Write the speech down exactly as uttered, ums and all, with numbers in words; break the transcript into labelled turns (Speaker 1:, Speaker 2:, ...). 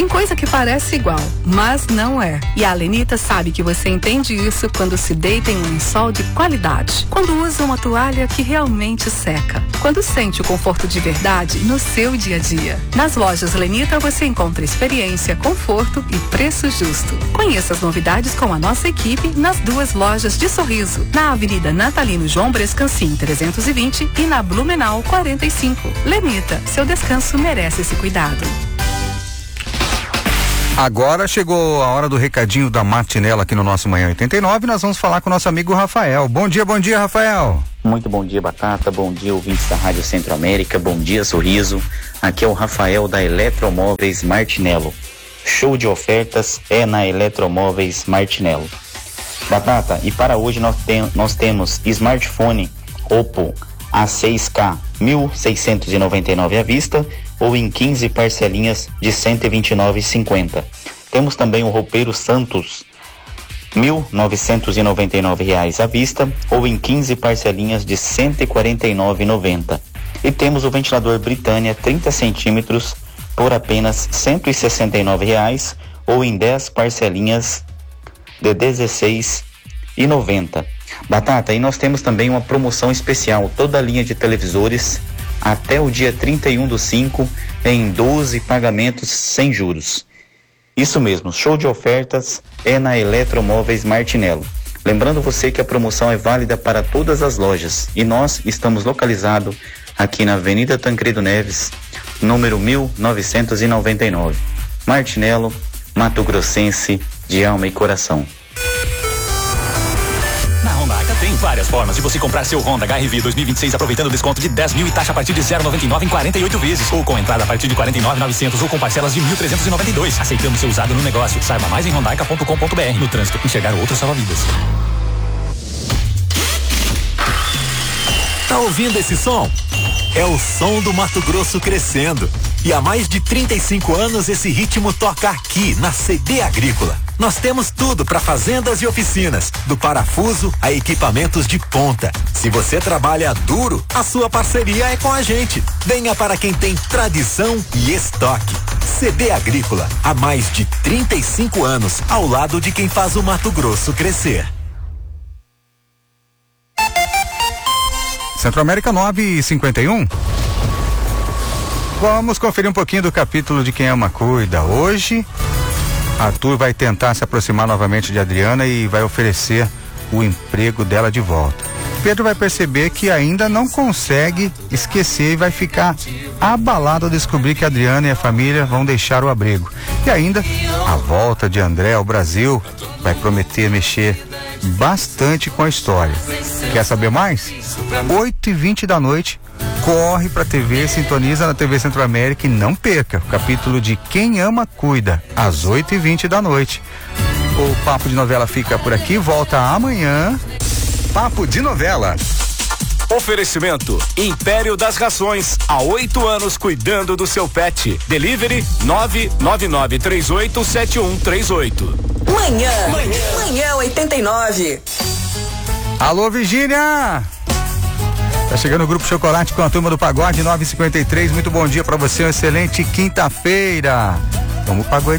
Speaker 1: Tem coisa que parece igual, mas não é. E a Lenita sabe que você entende isso quando se deita em um lençol de qualidade. Quando usa uma toalha que realmente seca. Quando sente o conforto de verdade no seu dia a dia. Nas lojas Lenita você encontra experiência, conforto e preço justo. Conheça as novidades com a nossa equipe nas duas lojas de Sorriso. Na Avenida Natalino João Brescancin trezentos e vinte e na Blumenau quarenta e cinco. Lenita, seu descanso merece esse cuidado.
Speaker 2: Agora chegou a hora do recadinho da Martinello aqui no nosso Manhã oitenta e nove. Nós vamos falar com o nosso amigo Rafael. Bom dia, bom dia, Rafael.
Speaker 3: Muito bom dia, Batata. Bom dia, ouvintes da Rádio Centro-América. Bom dia, Sorriso. Aqui é o Rafael da Eletromóveis Martinello. Show de ofertas é na Eletromóveis Martinello. Batata, e para hoje nós, tem, nós temos smartphone Oppo A seis K mil seiscentos e noventa e nove à vista ou em quinze parcelinhas de cento e vinte e nove reais e cinquenta centavos. Temos também o roupeiro Santos mil novecentos e noventa e nove reais à vista ou em quinze parcelinhas de cento e quarenta e nove reais e noventa centavos. E temos o ventilador Britânia trinta centímetros por apenas cento e sessenta e nove reais ou em dez parcelinhas de dezesseis reais e noventa centavos. Batata, e nós temos também uma promoção especial, toda a linha de televisores até o dia trinta e um do cinco em doze pagamentos sem juros. Isso mesmo, show de ofertas é na Eletromóveis Martinello. Lembrando você que a promoção é válida para todas as lojas e nós estamos localizados aqui na Avenida Tancredo Neves, número mil novecentos e noventa e nove. Martinello, Mato Grossense de alma e coração.
Speaker 4: Tem várias formas de você comprar seu Honda H R V dois mil e vinte e seis aproveitando o desconto de dez mil e taxa a partir de zero vírgula noventa e nove em quarenta e oito vezes ou com entrada a partir de quarenta e nove mil e novecentos ou com parcelas de mil trezentos e noventa e dois. Aceitamos seu usado no negócio. Saiba mais em hondaica ponto com ponto br. No trânsito, enxergar outros salva-vidas.
Speaker 5: Tá ouvindo esse som? É o som do Mato Grosso crescendo. E há mais de trinta e cinco anos esse ritmo toca aqui na C D Agrícola. Nós temos tudo para fazendas e oficinas, do parafuso a equipamentos de ponta. Se você trabalha duro, a sua parceria é com a gente. Venha para quem tem tradição e estoque. C D Agrícola, há mais de trinta e cinco anos, ao lado de quem faz o Mato Grosso crescer.
Speaker 2: Centro-América nove e cinquenta e um. Vamos conferir um pouquinho do capítulo de Quem Ama Cuida. Hoje, Arthur vai tentar se aproximar novamente de Adriana e vai oferecer o emprego dela de volta. Pedro vai perceber que ainda não consegue esquecer e vai ficar abalado ao descobrir que Adriana e a família vão deixar o abrigo. E ainda, a volta de André ao Brasil vai prometer mexer bastante com a história. Quer saber mais? oito e vinte da noite, corre pra T V, sintoniza na T V Centro-América e não perca o capítulo de Quem Ama Cuida, às oito e vinte da noite. O Papo de Novela fica por aqui, volta amanhã. Papo de Novela.
Speaker 4: Oferecimento Império das Rações, há oito anos cuidando do seu pet. Delivery nove nove nove três oito sete um três oito.
Speaker 6: Manhã, manhã, manhã oitenta e nove.
Speaker 2: Alô, Virgínia! Tá chegando o Grupo Chocolate com a turma do Pagode nove e cinquenta e três. Muito bom dia pra você, uma excelente quinta-feira. Vamos pagode.